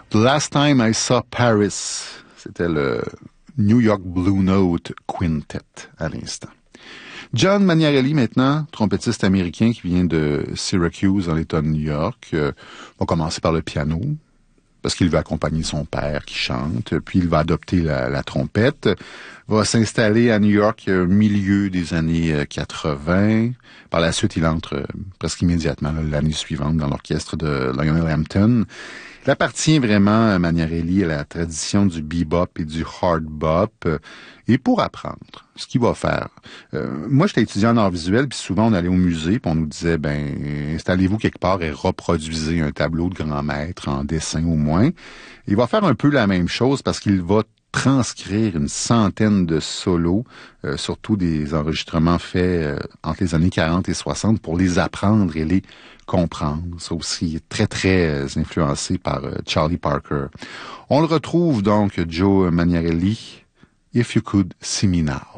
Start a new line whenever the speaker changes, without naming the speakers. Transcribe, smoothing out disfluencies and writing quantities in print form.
The Last Time I Saw Paris, c'était le New York Blue Note Quintet à l'instant. John Maniarelli, maintenant, trompettiste américain qui vient de Syracuse, dans l'État de New York, va commencer par le piano, parce qu'il va accompagner son père qui chante, puis il va adopter la trompette, va s'installer à New York au milieu des années 80. Par la suite, il entre presque immédiatement l'année suivante dans l'orchestre de Lionel Hampton. Il appartient vraiment, Maniarelli, à la tradition du bebop et du hard bop. Et pour apprendre, ce qu'il va faire. Moi, j'étais étudiant en art visuel, puis souvent, on allait au musée, puis on nous disait, installez-vous quelque part et reproduisez un tableau de grand maître en dessin au moins. Il va faire un peu la même chose parce qu'il va transcrire une centaine de solos, surtout des enregistrements faits entre les années 40 et 60 pour les apprendre et les comprendre. Ça aussi très, très influencé par Charlie Parker. On le retrouve donc, Joe Maniarelli, If You Could See Me Now.